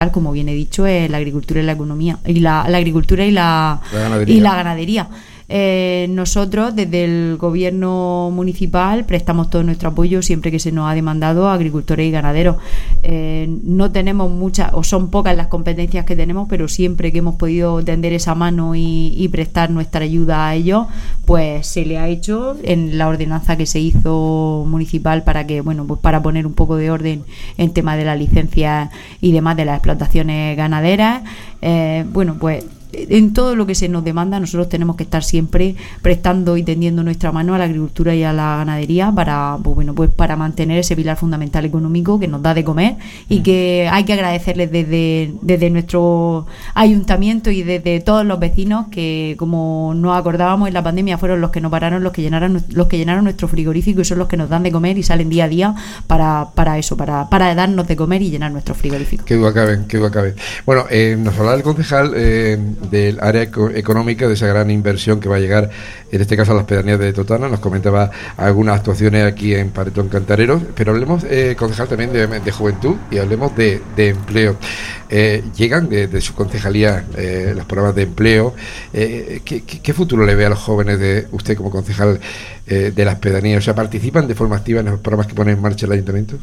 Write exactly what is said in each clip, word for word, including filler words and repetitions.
como bien he dicho, es la agricultura y la economía, y la, la agricultura y la, la ganadería. y la ganadería. Eh, nosotros desde el gobierno municipal prestamos todo nuestro apoyo siempre que se nos ha demandado a agricultores y ganaderos. Eh, no tenemos muchas, o son pocas las competencias que tenemos, pero siempre que hemos podido tender esa mano y, y prestar nuestra ayuda a ellos, pues se le ha hecho en la ordenanza que se hizo municipal para que, bueno, pues para poner un poco de orden en tema de las licencias y demás de las explotaciones ganaderas. Eh, bueno, pues en todo lo que se nos demanda nosotros tenemos que estar siempre prestando y tendiendo nuestra mano a la agricultura y a la ganadería para, pues bueno, pues para mantener ese pilar fundamental económico que nos da de comer y que hay que agradecerles desde, desde nuestro ayuntamiento y desde todos los vecinos que, como nos acordábamos en la pandemia, fueron los que nos pararon, los que llenaron los que llenaron nuestro frigorífico y son los que nos dan de comer y salen día a día para, para eso, para, para darnos de comer y llenar nuestro frigorífico. Qué duda cabe, qué duda cabe. Bueno, eh, nos hablaba el concejal eh, del área eco- económica, de esa gran inversión que va a llegar, en este caso a las pedanías de Totana. Nos comentaba algunas actuaciones aquí en Paretón Cantareros, pero hablemos, eh, concejal, también de, de juventud y hablemos de, de empleo. Eh, llegan de, de su concejalía eh, los programas de empleo. Eh, ¿qué, qué, ¿Qué futuro le ve a los jóvenes de usted como concejal eh, de las pedanías? O sea, ¿participan de forma activa en los programas que pone en marcha el ayuntamiento?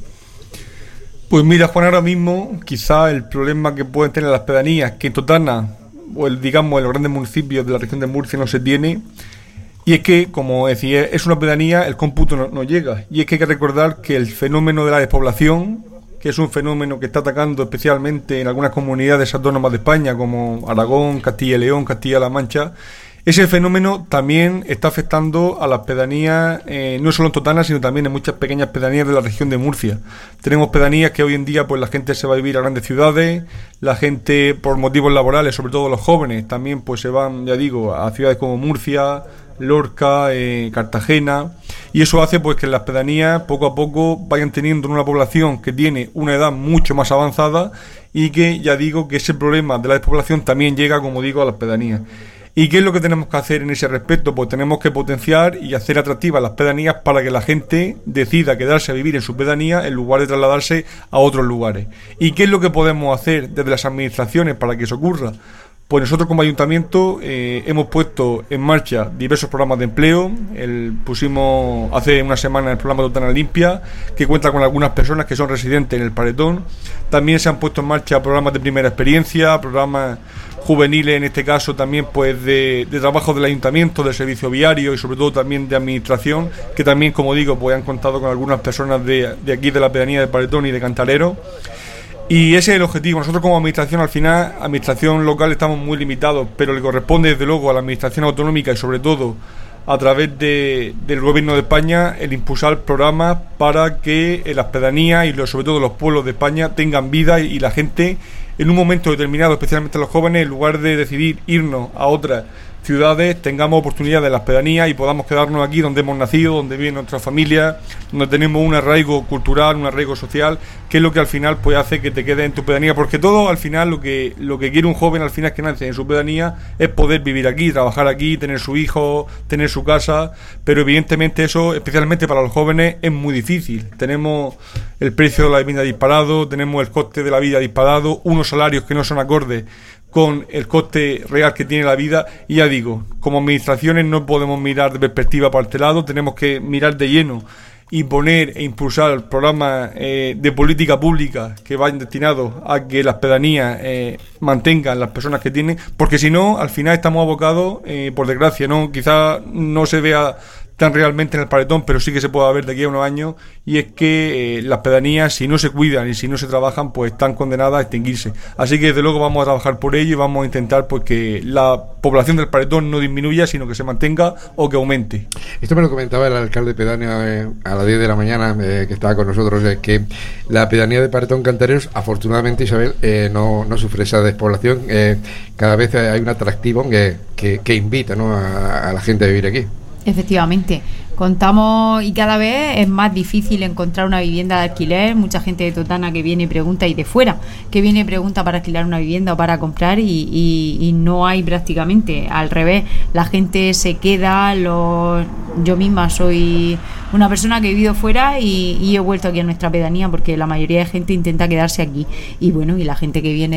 Pues mira, Juan, ahora mismo quizá el problema que pueden tener las pedanías, que en Totana, o el, digamos, en los grandes municipios de la región de Murcia no se tiene, y es que, como decía, es una pedanía, el cómputo no, no llega, y es que hay que recordar que el fenómeno de la despoblación, que es un fenómeno que está atacando especialmente en algunas comunidades autónomas de España, como Aragón, Castilla y León, Castilla-La Mancha, ese fenómeno también está afectando a las pedanías, eh, no solo en Totana, sino también en muchas pequeñas pedanías de la región de Murcia. Tenemos pedanías que hoy en día pues la gente se va a vivir a grandes ciudades, la gente por motivos laborales, sobre todo los jóvenes, también pues se van, ya digo, a ciudades como Murcia, Lorca, eh, Cartagena, y eso hace pues que las pedanías poco a poco vayan teniendo una población que tiene una edad mucho más avanzada y que, ya digo, que ese problema de la despoblación también llega, como digo, a las pedanías. ¿Y qué es lo que tenemos que hacer en ese respecto? Pues tenemos que potenciar y hacer atractivas las pedanías para que la gente decida quedarse a vivir en su pedanía en lugar de trasladarse a otros lugares. ¿Y qué es lo que podemos hacer desde las administraciones para que eso ocurra? Pues nosotros como ayuntamiento eh, hemos puesto en marcha diversos programas de empleo. El, pusimos hace una semana el programa Totana Limpia, que cuenta con algunas personas que son residentes en el Paretón. También se han puesto en marcha programas de primera experiencia, programas juveniles, en este caso también pues de, de trabajo del ayuntamiento, del servicio viario y sobre todo también de administración, que también, como digo, pues han contado con algunas personas de, de aquí de la pedanía de Paretón y de Cantarero. Y ese es el objetivo. Nosotros como administración, al final, administración local, estamos muy limitados, pero le corresponde desde luego a la administración autonómica y sobre todo a través de, del gobierno de España el impulsar programas para que las pedanías y los, sobre todo los pueblos de España tengan vida y, y la gente en un momento determinado, especialmente los jóvenes, en lugar de decidir irnos a otras ciudades, tengamos oportunidades en las pedanías y podamos quedarnos aquí donde hemos nacido, donde vive nuestra familia, donde tenemos un arraigo cultural, un arraigo social, que es lo que al final pues hace que te quedes en tu pedanía, porque todo al final lo que lo que quiere un joven al final que nace en su pedanía es poder vivir aquí, trabajar aquí, tener su hijo, tener su casa, pero evidentemente eso, especialmente para los jóvenes, es muy difícil. Tenemos el precio de la vivienda disparado, tenemos el coste de la vida disparado, unos salarios que no son acordes con el coste real que tiene la vida, y ya digo, como administraciones no podemos mirar de perspectiva para este lado, tenemos que mirar de lleno y poner e impulsar programas eh, de política pública que vayan destinados a que las pedanías eh, mantengan las personas que tienen, porque si no, al final estamos abocados, eh, por desgracia, no quizá no se vea tan realmente en el Paretón, pero sí que se puede ver de aquí a unos años, y es que eh, las pedanías, si no se cuidan y si no se trabajan, pues están condenadas a extinguirse. Así que desde luego vamos a trabajar por ello y vamos a intentar pues que la población del Paretón no disminuya, sino que se mantenga o que aumente. Esto me lo comentaba el alcalde pedáneo eh, a las diez de la mañana, eh, que estaba con nosotros, eh, que la pedanía de Paretón Cantareros, afortunadamente, Isabel, eh, no, no sufre esa despoblación. Eh, cada vez hay un atractivo que, que, que invita, ¿no?, a, a la gente a vivir aquí. Efectivamente, Contamos y cada vez es más difícil encontrar una vivienda de alquiler. Mucha gente de Totana que viene y pregunta, y de fuera, que viene y pregunta para alquilar una vivienda o para comprar, y, y, y no hay prácticamente. Al revés, la gente se queda. Los... Yo misma soy una persona que he vivido fuera y, y he vuelto aquí a nuestra pedanía porque la mayoría de gente intenta quedarse aquí. Y bueno, y la gente que viene